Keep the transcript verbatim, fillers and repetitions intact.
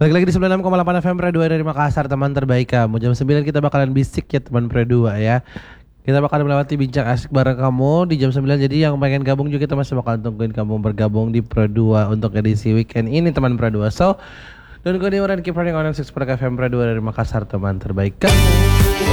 Balik lagi di sembilan puluh enam koma delapan F M Pro dua dari Makassar, teman terbaik kamu. Jam sembilan kita bakalan bisik ya teman Pro dua ya. Kita bakalan melewati bincang asik bareng kamu di jam sembilan. Jadi yang pengen gabung juga kita masih bakalan tungguin kamu bergabung di Pro dua untuk edisi weekend ini teman Pro dua. So, don't go anywhere and keep running on six Pro F M Pro dua dari Makassar, teman terbaik kamu.